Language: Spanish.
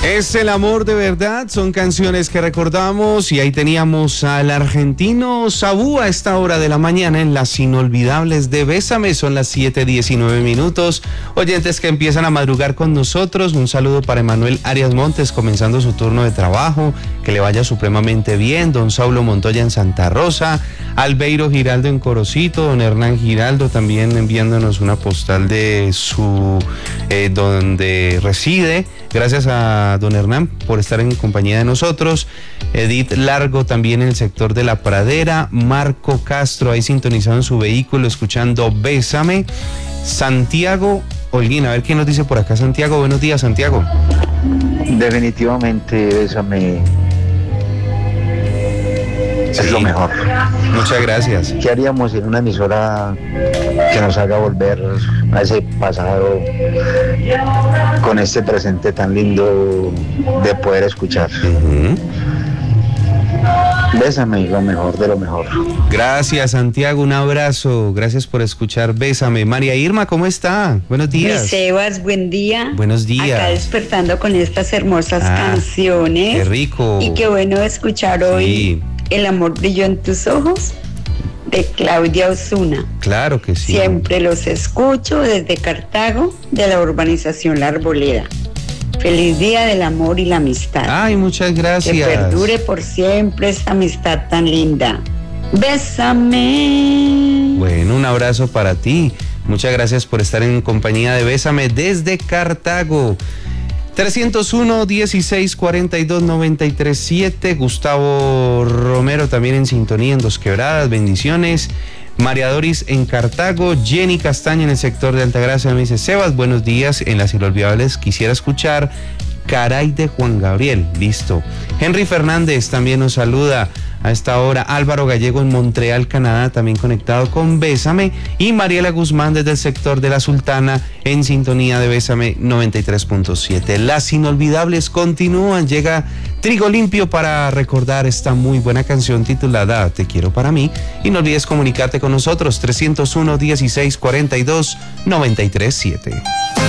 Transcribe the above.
Es el amor de verdad, son canciones que recordamos y ahí teníamos al argentino Sabú a esta hora de la mañana en las inolvidables de Bésame, son las 7:19. Oyentes que empiezan a madrugar con nosotros, un saludo para Emanuel Arias Montes comenzando su turno de trabajo, que le vaya supremamente bien, don Saulo Montoya en Santa Rosa, Albeiro Giraldo en Corocito, don Hernán Giraldo también enviándonos una postal de su donde reside. Gracias a don Hernán por estar en compañía de nosotros. Edith Largo también en el sector de La Pradera. Marco Castro ahí sintonizado en su vehículo escuchando Bésame. Santiago Holguín, a ver quién nos dice por acá. Santiago, buenos días, Santiago. Definitivamente Bésame es lo mejor. Muchas gracias. ¿Qué haríamos en una emisora que nos haga volver a ese pasado con este presente tan lindo de poder escuchar? Bésame, lo mejor de lo mejor. Gracias, Santiago, un abrazo. Gracias por escuchar Bésame. María Irma, ¿cómo está? Buenos días. Sebas, buen día. Buenos días. Acá despertando con estas hermosas canciones. Qué rico. Y qué bueno escuchar hoy El amor brilló en tus ojos, de Claudia Osuna. Claro que sí. Siempre los escucho desde Cartago, de la urbanización La Arboleda. Feliz día del amor y la amistad. Ay, muchas gracias. Que perdure por siempre esta amistad tan linda. Bésame. Bueno, un abrazo para ti. Muchas gracias por estar en compañía de Bésame desde Cartago. 301-1642-937. Gustavo Romero también en sintonía en Dos Quebradas. Bendiciones. María Doris en Cartago. Jenny Castaña en el sector de Altagracia me dice: Sebas, buenos días. En las inolvidables quisiera escuchar Caray de Juan Gabriel. Listo. Henry Fernández también nos saluda a esta hora. Álvaro Gallego en Montreal, Canadá, también conectado con Bésame. Y Mariela Guzmán desde el sector de La Sultana en sintonía de Bésame 93.7. Las inolvidables continúan. Llega Trigo Limpio para recordar esta muy buena canción titulada Te quiero para mí. Y no olvides comunicarte con nosotros 301-1642-937.